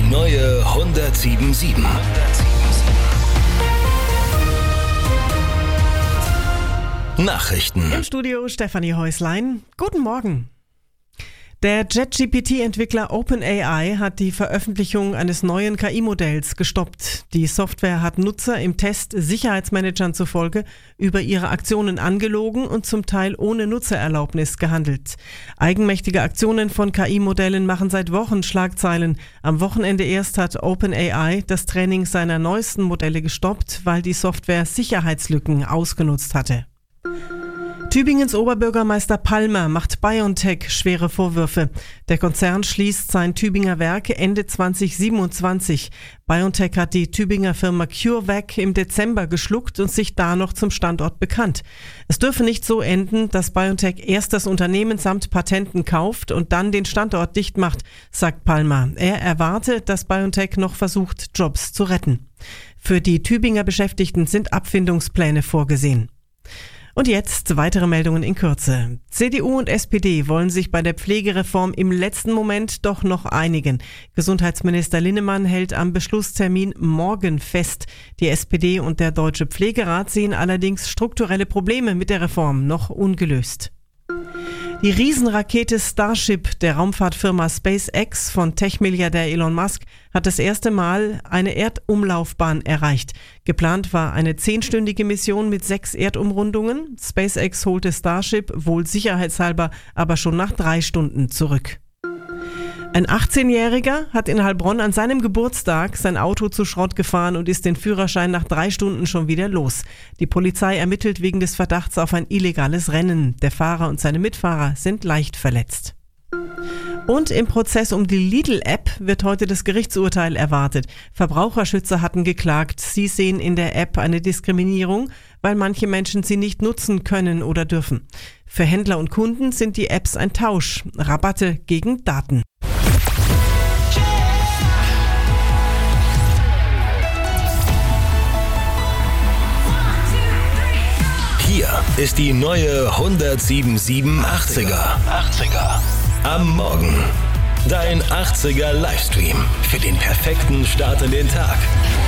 neue 107.7. Nachrichten. Im Studio Stefanie Häuslein. Guten Morgen. Der ChatGPT-Entwickler OpenAI hat die Veröffentlichung eines neuen KI-Modells gestoppt. Die Software hat Nutzer im Test Sicherheitsmanagern zufolge über ihre Aktionen angelogen und zum Teil ohne Nutzererlaubnis gehandelt. Eigenmächtige Aktionen von KI-Modellen machen seit Wochen Schlagzeilen. Am Wochenende erst hat OpenAI das Training seiner neuesten Modelle gestoppt, weil die Software Sicherheitslücken ausgenutzt hatte. Tübingens Oberbürgermeister Palmer macht BioNTech schwere Vorwürfe. Der Konzern schließt sein Tübinger Werk Ende 2027. BioNTech hat die Tübinger Firma CureVac im Dezember geschluckt und sich da noch zum Standort bekannt. Es dürfe nicht so enden, dass BioNTech erst das Unternehmen samt Patenten kauft und dann den Standort dicht macht, sagt Palmer. Er erwarte, dass BioNTech noch versucht, Jobs zu retten. Für die Tübinger Beschäftigten sind Abfindungspläne vorgesehen. Und jetzt weitere Meldungen in Kürze. CDU und SPD wollen sich bei der Pflegereform im letzten Moment doch noch einigen. Gesundheitsminister Linnemann hält am Beschlusstermin morgen fest. Die SPD und der Deutsche Pflegerat sehen allerdings strukturelle Probleme mit der Reform noch ungelöst. Die Riesenrakete Starship der Raumfahrtfirma SpaceX von Tech-Milliardär Elon Musk hat das erste Mal eine Erdumlaufbahn erreicht. Geplant war eine 10-stündige Mission mit 6 Erdumrundungen. SpaceX holte Starship wohl sicherheitshalber aber schon nach 3 Stunden zurück. Ein 18-Jähriger hat in Heilbronn an seinem Geburtstag sein Auto zu Schrott gefahren und ist den Führerschein nach 3 Stunden schon wieder los. Die Polizei ermittelt wegen des Verdachts auf ein illegales Rennen. Der Fahrer und seine Mitfahrer sind leicht verletzt. Und im Prozess um die Lidl-App wird heute das Gerichtsurteil erwartet. Verbraucherschützer hatten geklagt, sie sehen in der App eine Diskriminierung, weil manche Menschen sie nicht nutzen können oder dürfen. Für Händler und Kunden sind die Apps ein Tausch, Rabatte gegen Daten. Hier ist die neue 107.7 80er. Am Morgen. Dein 80er Livestream für den perfekten Start in den Tag.